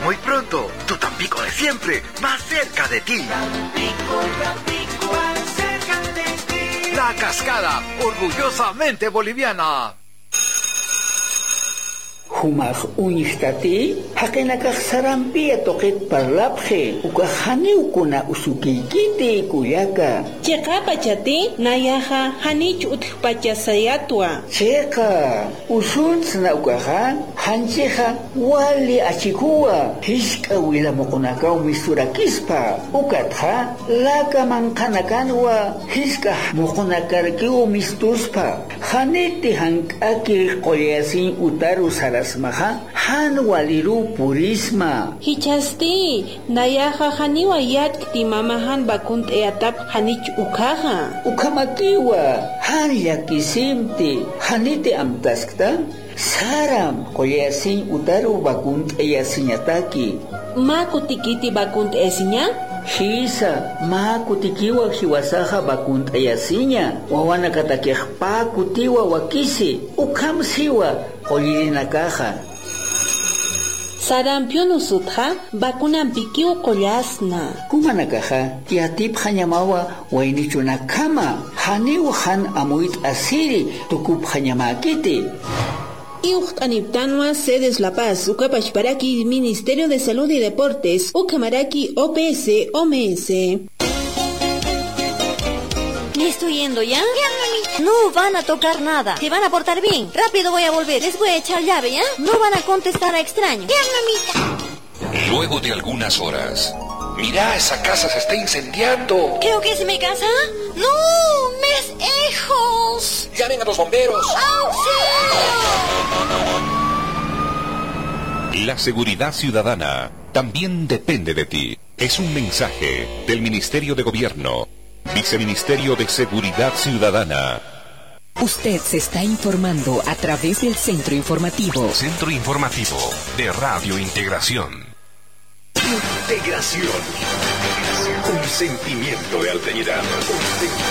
Muy pronto, tu Tampico de siempre, más cerca de ti. Tampico, más cerca de ti. La Cascada, orgullosamente boliviana. Humaq uñihtati haqinakaq sarampia toqet parlapje ukahaniukuna usukiykiti kuyaka chayqa pachati nayaqa hanich uthpachasayatwa chayqa usuntsna ukaqa hanchiqa wali achikuwa hishk'a wilamuqunakawmi surakispa ukatqa laka manqanakanwa hishk'a muqunakarkiw mistuspa haniti hank'aki qoyasin utaru sarasmaqa hanwaliru purisma hichasti nayaqa haniwa yatkti mamahan bakunt eatap hanich ukaha ukamatiwa han yakisimti haniti amtaskta saram qoyasin utaru bakunt eyasiñataki ma kutikiti bakunt esiña Hisa, ma kutikiwa hiwasaha bakunt ayasinya, wawana katakihpa kutiwa wakisi, ukamsiwa, oyirinakaha. Sarampion usutha, bakunan pikiu kolasna. Kumanakaha, tiatip hanyamawa, wainichunakama, haniw han amuit asiri, tukup hanyamakiti. Iuhtaniptanwa Sedes La Paz, Ucapachparaki, Ministerio de Salud y Deportes, Ucamaraki, OPS, OMS. ¿Me estoy yendo ya? No van a tocar nada. Te van a portar bien. Rápido voy a volver. Les voy a echar llave, ¿ya? No van a contestar a extraños. Luego de algunas horas. Mira, esa casa se está incendiando. Creo que es mi casa. ¡No! ¡Mis hijos! ¡Llamen a los bomberos! ¡Auxilio! La seguridad ciudadana también depende de ti. Es un mensaje del Ministerio de Gobierno, Viceministerio de Seguridad Ciudadana. Usted se está informando a través del Centro Informativo. Centro Informativo de Radio Integración. Integración. Un sentimiento de alteridad.